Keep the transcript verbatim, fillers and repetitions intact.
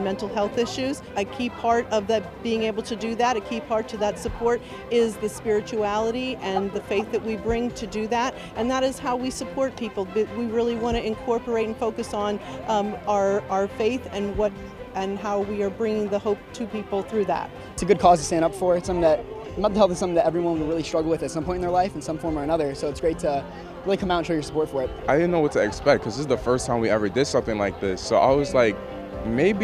mental health issues. A key part of that, being able to do that, a key part to that support is the spirituality and the faith that we bring to do that, and that is how we support people. But we really want to incorporate and focus on um, our, our faith and what and how we are bringing the hope to people through that. It's a good cause to stand up for. It's something that mental health is something that everyone will really struggle with at some point in their life in some form or another, so it's great to really come out and show your support for it. I didn't know what to expect because this is the first time we ever did something like this, so I was like, maybe